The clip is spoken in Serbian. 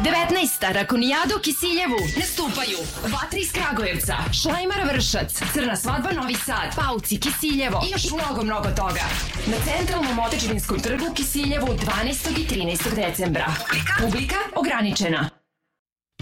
19. Rakonijada u Kisiljevu. Nastupaju Vatra iz Kragujevca, Šlajmar Vršac, Crna svadba Novi Sad, Pauci Kisiljevo i još mnogo toga. Na centralnom Otečevinskom trgu u Kisiljevu 12. i 13. decembra. Publika ograničena.